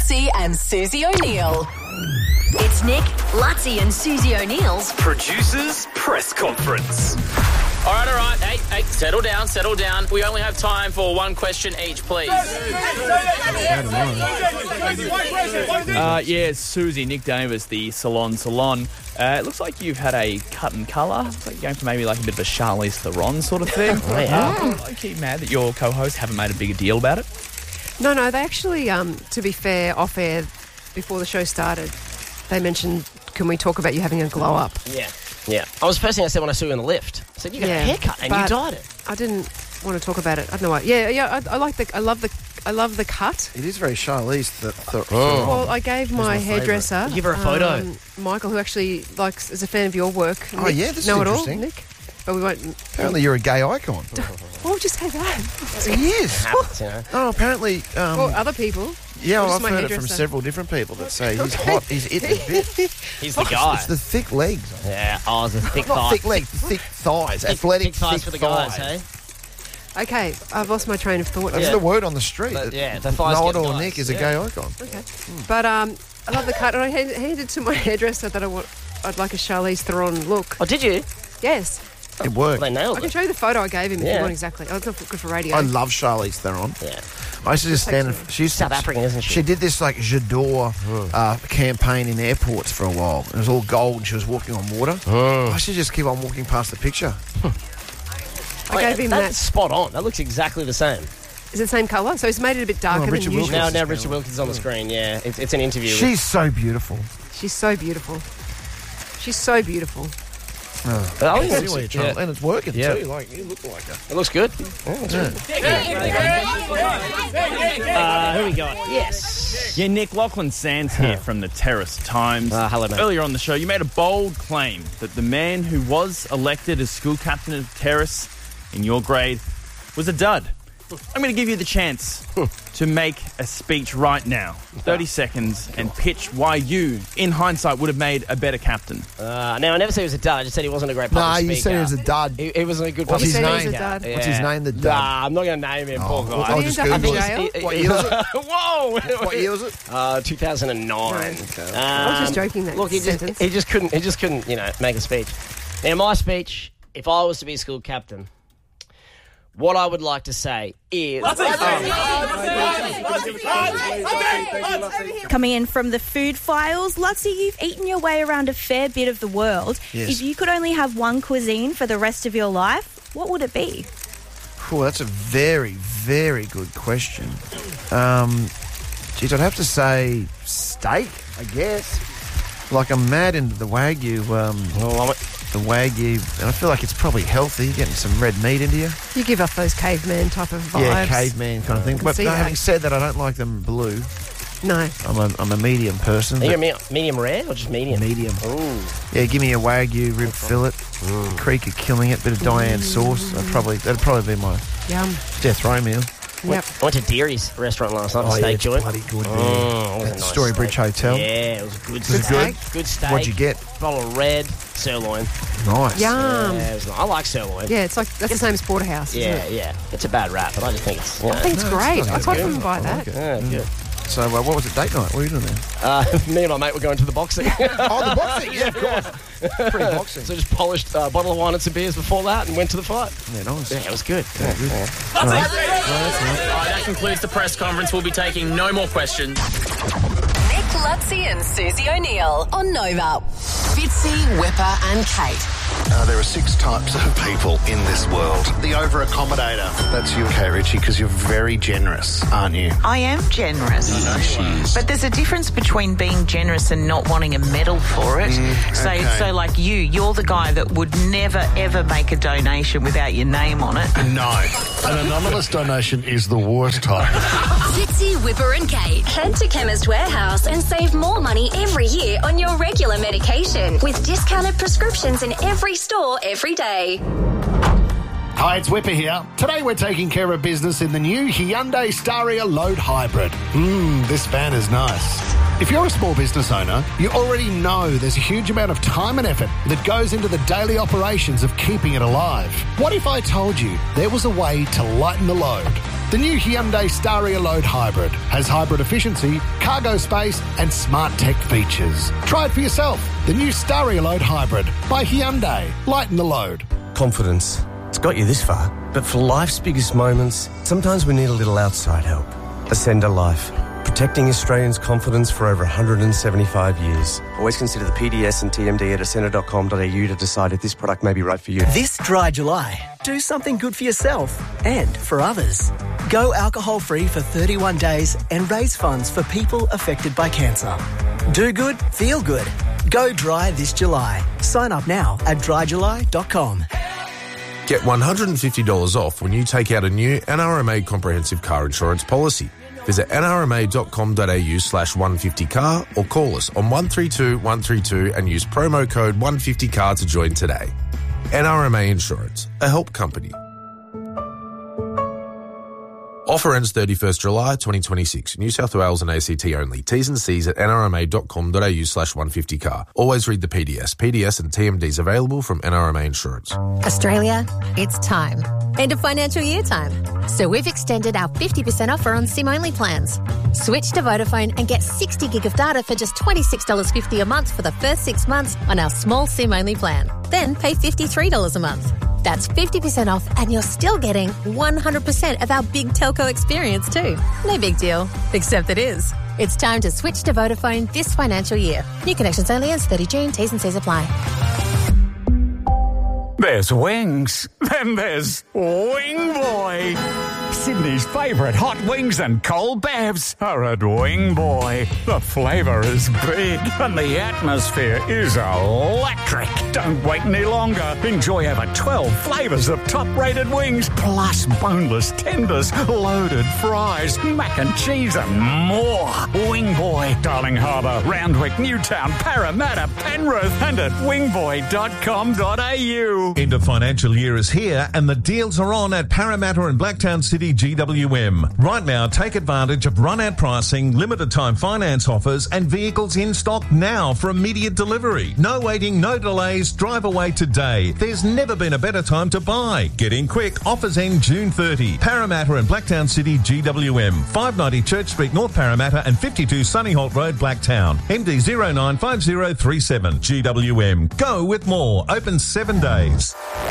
Lutzi and Susie O'Neill. It's Nick, Lutzi and Susie O'Neill's Producers Press Conference. All right. Hey, settle down. We only have time for one question each, please. Susie, Nick Davis, the Salon. It looks like you've had a cut and colour. Looks like you're going for maybe like a bit of a Charlize Theron sort of thing. I keep mad that your co-hosts haven't made a bigger deal about it. No, they actually, to be fair, off-air, before the show started, they mentioned, can we talk about you having a glow-up? Yeah. I was the first thing I said when I saw you in the lift. I said, you got a haircut and you dyed it. I didn't want to talk about it. I don't know why. Yeah. I love the cut. It is very Charlize. Well, I gave my hairdresser. Give her a photo. Michael, who actually is a fan of your work. Oh, yeah, this is interesting. Nick? But we won't. Apparently, you're a gay icon. Why would you say that? He is. Happens, you know. Oh, apparently. Well, other people. Yeah, I've heard it from several different people that say he's hot. He's it a bit. He's the guy. It's the thick legs. Yeah. Oh, the thick Not thighs. thick legs, the thick thighs. Athletic thick thighs for the guys, hey? Okay, I've lost my train of thought. That's the word on the street. The thighs Noel get or guys. Nick is a gay icon. Okay. But I love the cut, and I handed to my hairdresser that I'd like a Charlize Theron look. Oh, did you? Yes. It worked. Well, they nailed I can it. show you the photo I gave him if you want exactly. Oh, it's not good for radio. I love Charlize Theron. Yeah. I used to just stand. She's South African, isn't she? She did this like J'adore campaign in airports for a while. It was all gold. And she was walking on water. I should just keep on walking past the picture. I gave him that. That's spot on. That looks exactly the same. Is it the same colour? So he's made it a bit darker than usual. Now Richard Wilkins on the screen. Yeah, it's an interview. She's so beautiful. She's so beautiful. She's so beautiful. I see what you're trying, and it's working too. Like you look like her. It looks good. Who we got? Yes. Yeah, Nick, Lachlan Sands here from the Terrace Times. Hello, mate. Earlier on the show, you made a bold claim that the man who was elected as school captain of Terrace in your grade was a dud. I'm going to give you the chance to make a speech right now. 30 seconds and pitch why you, in hindsight, would have made a better captain. Now, I never said he was a dud. I just said he wasn't a great public speaker. You said he was a dud. He wasn't a good What's public his speaker. name? Yeah. What's his name, the dud? Nah, I'm not going to name him, poor guy. I'll just Did he end Google up in it. jail? What year was it? Whoa! What year was it? 2009. I was just joking that Look, he sentence. just couldn't, make a speech. Now, my speech, if I was to be school captain, what I would like to say is... Coming in from the food files, Lutzi, you've eaten your way around a fair bit of the world. Yes. If you could only have one cuisine for the rest of your life, what would it be? Oh, that's a very, very good question. Geez, I'd have to say steak, I guess. Like, I'm mad into the Wagyu. The Wagyu, and I feel like it's probably healthy, getting some red meat into you. You give off those caveman type of vibes. Yeah, caveman kind of thing. But having said that, I don't like them blue. No. I'm a medium person. Are you medium rare or just medium? Medium. Ooh. Yeah, give me a Wagyu rib fillet. Creek of killing it, bit of Diane sauce. That'd probably be my death row meal. Yep. I went to Deary's restaurant last night, the steak joint. Bloody good. It was a nice Storybridge steak. Hotel. Yeah, it was a good Was it steak. good? Good steak. What'd you get? Bottle of red sirloin. Nice. Yum. Yeah, it was nice. I like sirloin. Yeah, it's like that's the same as Porterhouse. Isn't it? Yeah. It's a bad rap, but I just think it's... I think it's great. it's I can't even buy that. Yeah, good. So, what was it, date night? What were you doing there? Me and my mate were going to the boxing. Oh, the boxing? Yeah, of course. Free boxing. So just polished a bottle of wine and some beers before that and went to the fight. Yeah, nice. Yeah, it was good. That concludes the press conference. We'll be taking no more questions. Nick, Lutzi and Susie O'Neill on Nova. Fitzy, Whipper and Kate. There are 6 types of people in this world. The over-accommodator. That's you, Kate Ritchie, because you're very generous, aren't you? I am generous. I know she is. But there's a difference between being generous and not wanting a medal for it. So like you're the guy that would never, ever make a donation without your name on it. No. An anonymous donation is the worst type. Fitzy, Whipper and Kate. Head to Chemist Warehouse and save more money every year on your regular medication with discounted prescriptions in every store every day. Hi, it's Whipper here. Today we're taking care of business in the new Hyundai Staria Load Hybrid. This van is nice. If you're a small business owner, you already know there's a huge amount of time and effort that goes into the daily operations of keeping it alive. What if I told you there was a way to lighten the load? The new Hyundai Staria Load Hybrid has hybrid efficiency, cargo space and smart tech features. Try it for yourself. The new Staria Load Hybrid by Hyundai. Lighten the load. Confidence. It's got you this far. But for life's biggest moments, sometimes we need a little outside help. Ascender Life. Protecting Australians' confidence for over 175 years. Always consider the PDS and TMD at ascender.com.au to decide if this product may be right for you. This dry July, do something good for yourself and for others. Go alcohol-free for 31 days and raise funds for people affected by cancer. Do good, feel good. Go dry this July. Sign up now at dryjuly.com. Get $150 off when you take out a new NRMA comprehensive car insurance policy. Visit nrma.com.au/150car or call us on 132 132 and use promo code 150car to join today. NRMA Insurance, a help company. Offer ends 31st July 2026. New South Wales and ACT only. T's and C's at nrma.com.au/150car. Always read the PDS. PDS and TMDs available from NRMA Insurance. Australia, it's time. End of financial year time. So we've extended our 50% offer on SIM-only plans. Switch to Vodafone and get 60 gig of data for just $26.50 a month for the first 6 months on our small SIM-only plan. Then pay $53 a month. That's 50% off and you're still getting 100% of our big telco experience too. No big deal, except it is. It's time to switch to Vodafone this financial year. New connections only ends 30 June. T's and C's apply. There's wings. Then there's Wing Boy. Sydney's favourite hot wings and cold bevs are at Wing Boy. The flavour is big and the atmosphere is electric. Don't wait any longer. Enjoy over 12 flavours of top-rated wings, plus boneless tenders, loaded fries, mac and cheese and more. Wing Boy, Darling Harbour, Roundwick, Newtown, Parramatta, Penrith and at wingboy.com.au. End of financial year is here and the deals are on at Parramatta and Blacktown City GWM. Right now, take advantage of run-out pricing, limited time finance offers and vehicles in stock now for immediate delivery. No waiting, no delays, drive away today. There's never been a better time to buy. Get in quick, offers end June 30. Parramatta and Blacktown City GWM. 590 Church Street, North Parramatta and 52 Sunnyholt Road, Blacktown. MD 095037. GWM. Go with more. Open 7 days.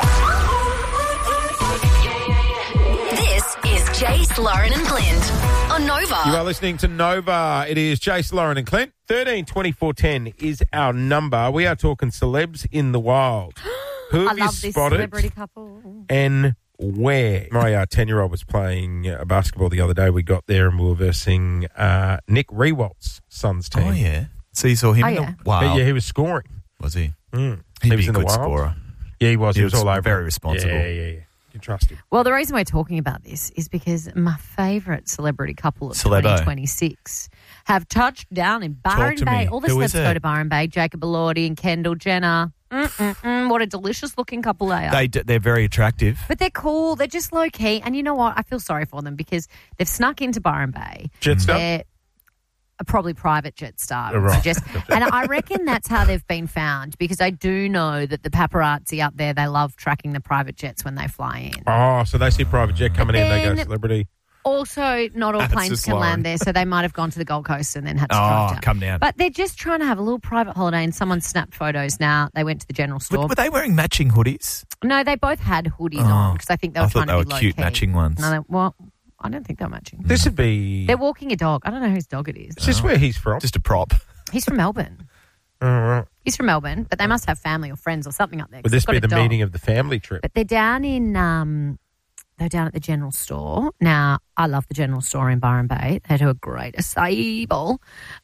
This is Jace, Lauren and Clint on Nova. You are listening to Nova. It is Jace, Lauren and Clint. 132410 is our number. We are talking celebs in the wild. Who have I you love this spotted celebrity couple. and where? My 10-year-old was playing basketball the other day. We got there and we were versing Nick Rewalt's son's team. Oh, yeah. So you saw him in the But wild. yeah, he was scoring. Was he? Mm. He'd He be was a in the good wild. scorer. Yeah, he was. He was all over. very it. responsible. Yeah. You can trust him. Well, the reason we're talking about this is because my favourite celebrity couple of Celebo. 2026 have touched down in Byron to Bay. me. All the Who celebs is go it? to Byron Bay. Jacob Elordi and Kendall Jenner. What a delicious-looking couple they are. They're very attractive. But they're cool. They're just low-key. And you know what? I feel sorry for them because they've snuck into Byron Bay. Jetstar? They're probably private Jetstar. Oh, right. And I reckon that's how they've been found because I do know that the paparazzi up there, they love tracking the private jets when they fly in. Oh, so they see private jet coming in, they go then- celebrity. Also, not all That's planes just can Lauren. land there, so they might have gone to the Gold Coast and then had to drive down. come down. But they're just trying to have a little private holiday and someone snapped photos now. They went to the general store. Were they wearing matching hoodies? No, they both had hoodies on because I think they were I thought trying they to be were cute low-key. matching ones. No, I don't think they're matching. This would be... They're walking a dog. I don't know whose dog it is. Is this where he's from? Just a prop. He's from Melbourne. All right. He's from Melbourne, but they must have family or friends or something up there. 'cause Would this they've be got the a dog. meeting of the family trip? But they're down in they're down at the general store. Now, I love the general store in Byron Bay. They do a great acai bowl.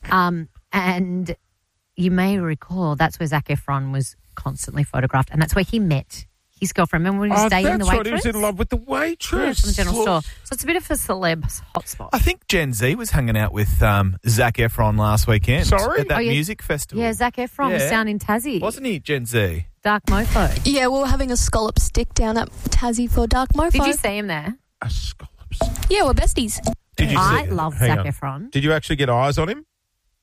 And you may recall that's where Zac Efron was constantly photographed, and that's where he met his girlfriend. Remember when he was dating the that's right. waitress? He was in love with the waitress. Yeah, from the general store. So it's a bit of a celeb hotspot. I think Gen Z was hanging out with Zac Efron last weekend. Sorry? At that Oh, yeah. music festival. Yeah, Zac Efron was Yeah. down in Tassie. Wasn't he Gen Z? Dark Mofo. Yeah, we were having a scallop stick down at Tassie for Dark Mofo. Did you see him there? A scallops. Yeah, we're besties. Did you I see? love Hang Zac on. Efron. Did you actually get eyes on him?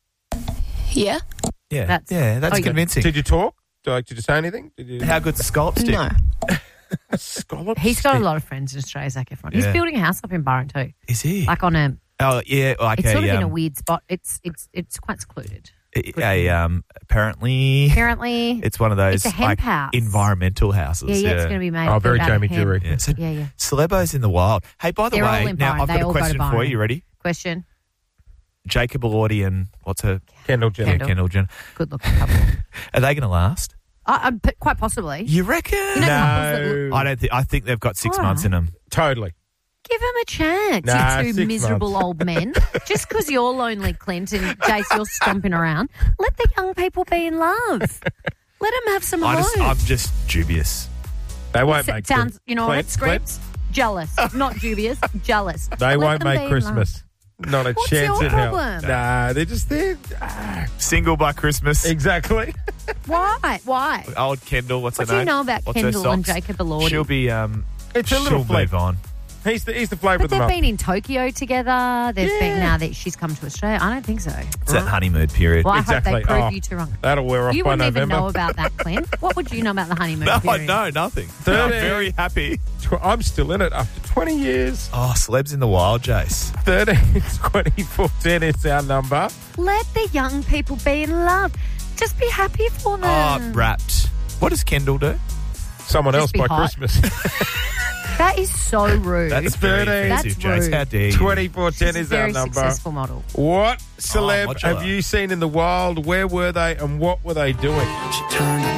Yeah. Yeah, That's- that's oh, you- convincing. Did you talk? Did you say anything? Did you... How good's the scallop stick? No. A scallop He's got a stick. lot of friends in Australia, Zac Efron. He's Yeah. building a house up in Byron too. Is he? Like on a... Oh, yeah. Like It's sort of in a um, weird spot. It's quite secluded. Apparently, it's one of those It's a hemp like house. environmental houses. Yeah, it's going to be made. Oh, very out of Jamie hemp. Dury. Yeah. So Yeah. Celebos in the wild. Hey, by the They're all way, in now Byron. I've They got a all go to question for Byron. you. You ready? Question. Jacob Elordi and what's her? Kendall Jenner. Yeah, Kendall Jenner. Good looking couple. Are they going to last? Quite possibly. You reckon? You know, couples that look- I don't think. I think they've got 6 All months in them. Totally. Give him a chance, Nah, you 6 two miserable months. old men. Just because you're lonely, Clint, and Jace, you're stomping around, let the young people be in love. Let them have some hope. I'm just dubious. They won't make Sounds, you know what? Clint, Scripts? Jealous. Not dubious, jealous. They Let won't them be make in Christmas. Not a What's chance your in hell. problem? Nah, they're just there. Single by Christmas. Exactly. love. Why? Old Kendall. What's What her do name? you know about What's her Kendall and socks? Jacob Elordi? She'll be. It's a little she'll move on. He's the flavour But of the they've month. been in Tokyo together. They've been now that she's come to Australia. I don't think so. It's that honeymoon period. Well, I Exactly. hope they prove Oh, you two wrong. That'll wear off You by wouldn't November. even know about that, Clint. What would you know about the honeymoon No, period? no, nothing. 30. I'm very happy. I'm still in it after 20 years. Oh, celebs in the wild, Jace. 13-24-10 is our number. Let the young people be in love. Just be happy for them. Oh, wrapped. What does Kendall do? Someone Just else be by hot. Christmas. That is so rude. That's very 13. offensive, That's Jace. How rude. dare you? 24-10 She's a is our very number. successful model. What celeb modular. have you seen in the wild? Where were they and what were they doing? She turned